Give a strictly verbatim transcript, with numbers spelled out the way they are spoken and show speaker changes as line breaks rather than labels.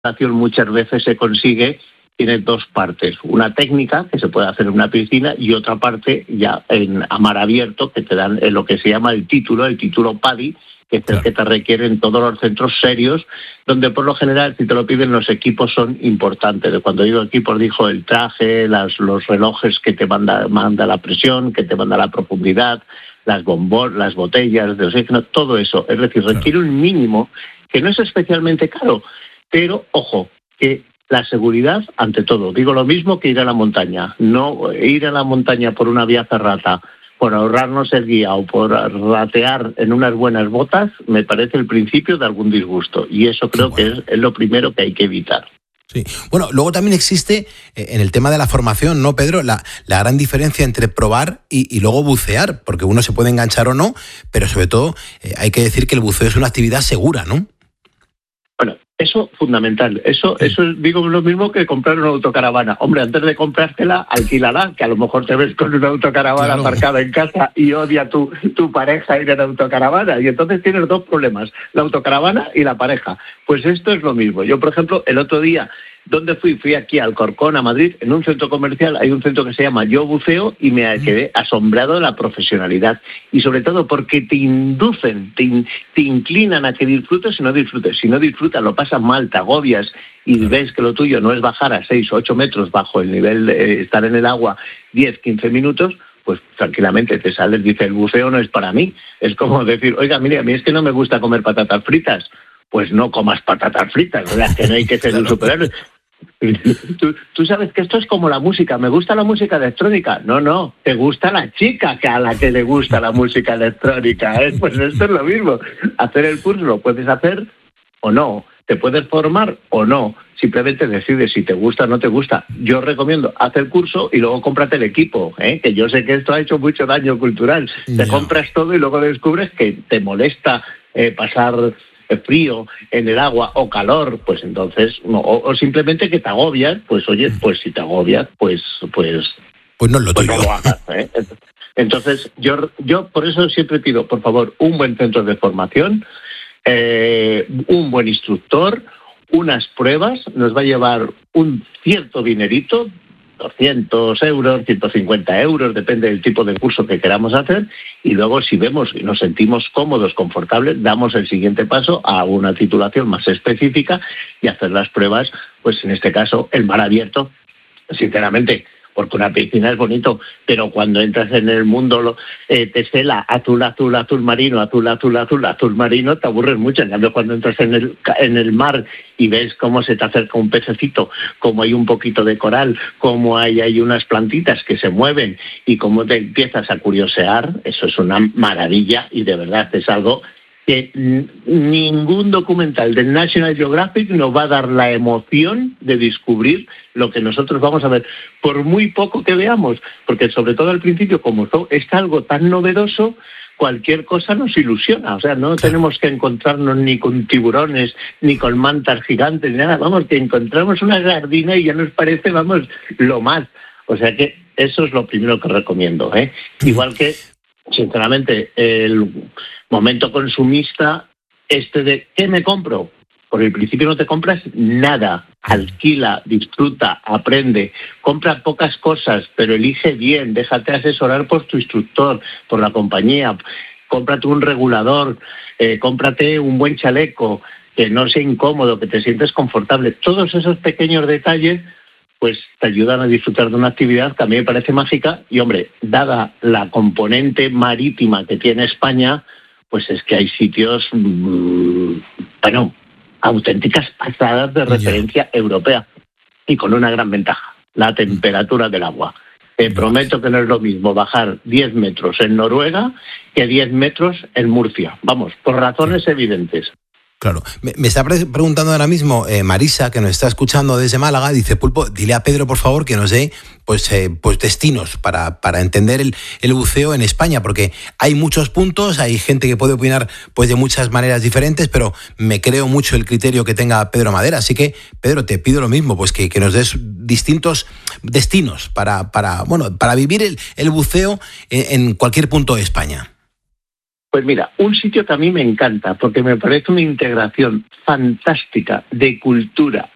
muchas veces se consigue, tiene dos partes. Una técnica, que se puede hacer en una piscina, y otra parte ya en a mar abierto, que te dan en lo que se llama el título, el título PADI, que es el que te requieren todos los centros serios, donde por lo general, si te lo piden, los equipos son importantes. Cuando digo equipos, dijo el traje, las, los relojes que te manda, manda la presión, que te manda la profundidad, las bombos, las botellas de oxígeno, todo eso. Es decir, requiere un mínimo que no es especialmente caro, pero, ojo, que la seguridad ante todo. Digo lo mismo que ir a la montaña. No ir a la montaña por una vía ferrata, por ahorrarnos el guía o por ratear en unas buenas botas, me parece el principio de algún disgusto. Y eso creo bueno. que es, es lo primero que hay que evitar.
Sí. Bueno, luego también existe eh, en el tema de la formación, ¿no, Pedro? La, la gran diferencia entre probar y, y luego bucear, porque uno se puede enganchar o no, pero sobre todo eh, hay que decir que el buceo es una actividad segura, ¿no?
Bueno, eso fundamental. Eso, sí. eso es, digo lo mismo que comprar una autocaravana. Hombre, antes de comprártela, alquílala, que a lo mejor te ves con una autocaravana claro. aparcada en casa y odia tu, tu pareja ir en autocaravana. Y entonces tienes dos problemas, la autocaravana y la pareja. Pues esto es lo mismo. Yo, por ejemplo, el otro día, ¿dónde fui? Fui aquí a Alcorcón, a Madrid, en un centro comercial. Hay un centro que se llama Yo Buceo y me quedé asombrado de la profesionalidad. Y sobre todo porque te inducen, te, in, te inclinan a que disfrutes y no disfrutes. Si no disfrutas, lo pasas mal, te agobias y claro. ves que lo tuyo no es bajar a seis o ocho metros bajo el nivel de estar en el agua diez, quince minutos, pues tranquilamente te sales, dice, el buceo no es para mí. Es como decir, oiga, mire, a mí es que no me gusta comer patatas fritas. Pues no comas patatas fritas, ¿verdad? Que no hay que ser un superhéroe. ¿Tú, tú sabes que esto es como la música. ¿Me gusta la música electrónica? No, no. ¿Te gusta la chica que a la que le gusta la música electrónica? ¿eh? Pues esto es lo mismo. Hacer el curso lo puedes hacer o no. Te puedes formar o no. Simplemente decides si te gusta o no te gusta. Yo recomiendo, haz el curso y luego cómprate el equipo, ¿eh? Que yo sé que esto ha hecho mucho daño cultural. No. Te compras todo y luego descubres que te molesta eh, pasar frío en el agua o calor, pues entonces, no, o, o simplemente que te agobias, pues oye, pues si te agobias, pues pues
pues no lo,
pues no lo hagas, ¿eh? Entonces, yo yo por eso siempre pido, por favor, un buen centro de formación, eh, un buen instructor, unas pruebas, nos va a llevar un cierto dinerito, doscientos euros, ciento cincuenta euros, depende del tipo de curso que queramos hacer, y luego si vemos y nos sentimos cómodos, confortables, damos el siguiente paso a una titulación más específica y hacer las pruebas, pues en este caso el mar abierto, sinceramente, porque una piscina es bonito, pero cuando entras en el mundo eh, te cela azul, azul, azul marino, azul, azul, azul, azul marino, te aburres mucho. En cambio, cuando entras en el, en el mar y ves cómo se te acerca un pececito, cómo hay un poquito de coral, cómo hay, hay unas plantitas que se mueven y cómo te empiezas a curiosear, eso es una maravilla y de verdad es algo que ningún documental del National Geographic nos va a dar la emoción de descubrir lo que nosotros vamos a ver, por muy poco que veamos, porque sobre todo al principio, como es algo tan novedoso, cualquier cosa nos ilusiona, o sea, no tenemos que encontrarnos ni con tiburones, ni con mantas gigantes, ni nada, vamos, que encontramos una sardina y ya nos parece, vamos, lo más, o sea que eso es lo primero que recomiendo, ¿eh? Igual que, sinceramente, el momento consumista este de ¿qué me compro? Por el principio no te compras nada, alquila, disfruta, aprende, compra pocas cosas, pero elige bien, déjate asesorar por tu instructor, por la compañía, cómprate un regulador, eh, cómprate un buen chaleco, que no sea incómodo, que te sientes confortable. Todos esos pequeños detalles pues te ayudan a disfrutar de una actividad que a mí me parece mágica y, hombre, dada la componente marítima que tiene España, pues es que hay sitios, mmm, bueno, auténticas pasadas de referencia yeah. europea y con una gran ventaja, la temperatura del agua. Te yeah. prometo que no es lo mismo bajar diez metros en Noruega que diez metros en Murcia. Vamos, por razones yeah. evidentes.
Claro. Me, me está pre- preguntando ahora mismo eh, Marisa, que nos está escuchando desde Málaga, dice, Pulpo, dile a Pedro, por favor, que nos dé pues, eh, pues destinos para, para entender el, el buceo en España, porque hay muchos puntos, hay gente que puede opinar pues de muchas maneras diferentes, pero me creo mucho el criterio que tenga Pedro Madera. Así que, Pedro, te pido lo mismo, pues que, que nos des distintos destinos para, para, bueno, para vivir el, el buceo en, en cualquier punto de España.
Pues mira, un sitio que a mí me encanta porque me parece una integración fantástica de cultura,